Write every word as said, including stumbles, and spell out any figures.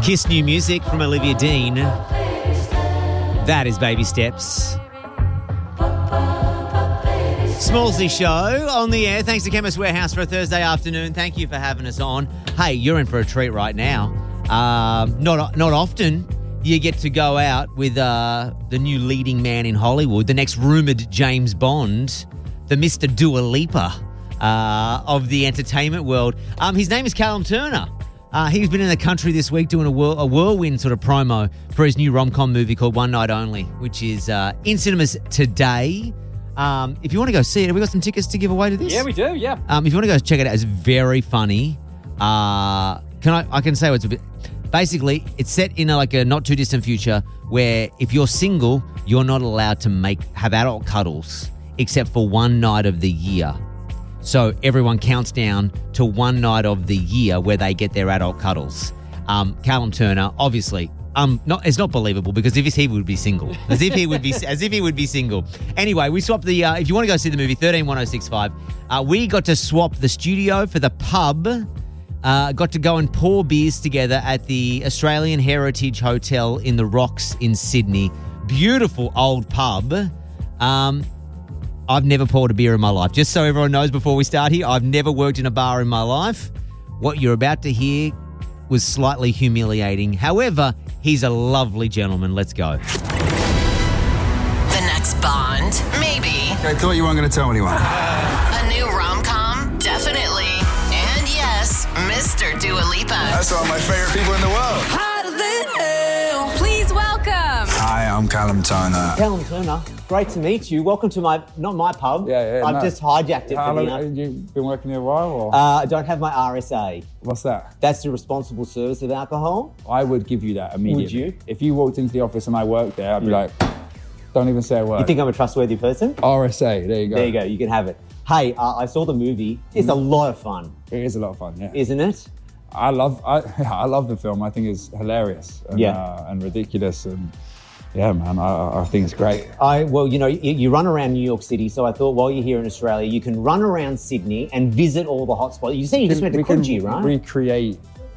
Kiss new music from Olivia Dean. That is Baby Steps. Smallsy Show on the air. Thanks to Chemist Warehouse for a Thursday afternoon. Thank you for having us on. Hey, you're in for a treat right now. Um, not not often you get to go out with uh, the new leading man in Hollywood, the next rumoured James Bond, the Mister Dua Lipa uh, of the entertainment world. Um, his name is Callum Turner. Uh, he's been in the country this week doing a, whirl, a whirlwind sort of promo for his new rom-com movie called One Night Only, which is uh, in cinemas today. Um, if you want to go see it, have we got some tickets to give away to this? Yeah, we do, yeah. Um, if you want to go check it out, it's very funny. Uh, can I, I can say what's a bit... Basically, it's set in a, like a not too distant future where if you're single, you're not allowed to make have adult cuddles except for one night of the year. So everyone counts down to one night of the year where they get their adult cuddles. Um, Callum Turner, obviously, um, not it's not believable because if he would be single, as if he would be as if he would be single. Anyway, we swapped the. Uh, if you want to go see the movie, thirteen one oh six five, uh, we got to swap the studio for the pub. Uh, got to go and pour beers together at the Australian Heritage Hotel in the Rocks in Sydney. Beautiful old pub. Um, I've never poured a beer in my life. Just so everyone knows before we start here, I've never worked in a bar in my life. What you're about to hear was slightly humiliating. However, he's a lovely gentleman. Let's go. The next Bond? Maybe. I thought you weren't going to tell anyone. A new rom-com? Definitely. And yes, Mister Dua Lipa. That's one of my favorite people in the world. Hotter than hell. Please welcome. Hi, I'm Callum Turner. Callum Turner, great to meet you. Welcome to my, not my pub. Yeah, yeah, I've no. just hijacked it How for long dinner. have you been working here a while? Or? Uh, I don't have my R S A. What's that? That's the responsible service of alcohol. I would give you that immediately. Would you? If you walked into the office and I worked there, I'd be like, don't even say a word. You think I'm a trustworthy person? R S A, there you go. There you go, you can have it. Hey, uh, I saw the movie. It's a lot of fun, It is a lot of fun, yeah. isn't it? I love I, I love the film. I think it's hilarious and, Yeah. uh, and ridiculous. And yeah, man, I, I think it's great. I Well, you know, you, you run around New York City, so I thought while you're here in Australia, you can run around Sydney and visit all the hotspots. You said you just went to we can Coogee, right? recreate